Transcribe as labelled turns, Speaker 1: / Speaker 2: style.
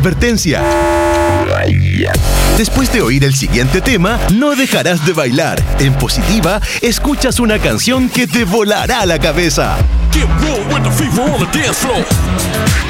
Speaker 1: Advertencia. Después de oír el siguiente tema, no dejarás de bailar. En Positiva, escuchas una canción que te volará la cabeza.
Speaker 2: Get roll with the fever on the dance floor.